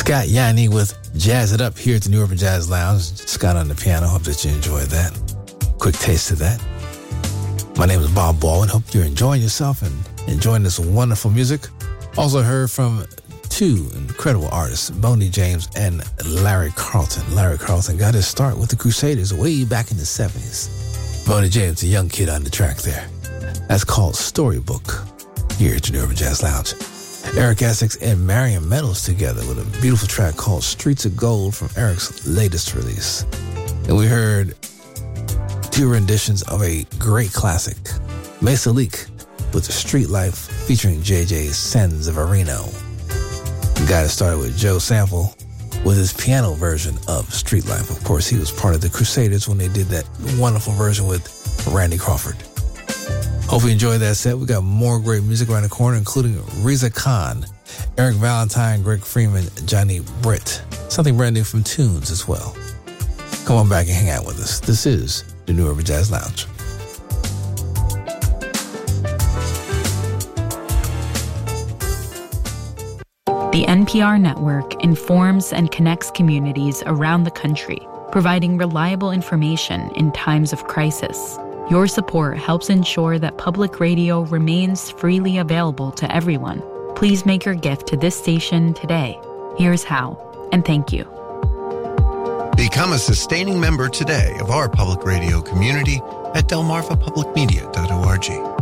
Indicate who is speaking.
Speaker 1: Scott Yanni with Jazz It Up here at the New Urban Jazz Lounge. Scott on the piano. Hope that you enjoyed that. Quick taste of that. My name is Bob Baldwin. Hope you're enjoying yourself and enjoying this wonderful music. Also heard from two incredible artists, Boney James and Larry Carlton. Larry Carlton got his start with the Crusaders way back in the 70s. Boney James, a young kid on the track there. That's called Storybook here at the New Urban Jazz Lounge. Eric Essex and Marion Meadows together with a beautiful track called Streets of Gold from Eric's latest release. And we heard two renditions of a great classic, Mesa Leak with Street Life featuring JJ Sanzavarino. We got it started with Joe Sample with his piano version of Street Life. Of course, he was part of the Crusaders when they did that wonderful version with Randy Crawford. Hope you enjoyed that set. We got more great music around the corner, including Reza Khan, Eric Valentine, Greg Freeman, Johnny Britt. Something brand new from Tunes as well. Come on back and hang out with us. This is the New Urban Jazz Lounge.
Speaker 2: The NPR network informs and connects communities around the country, providing reliable information in times of crisis. Your support helps ensure that public radio remains freely available to everyone. Please make your gift to this station today. Here's how, and thank you.
Speaker 3: Become a sustaining member today of our public radio community at delmarvapublicmedia.org.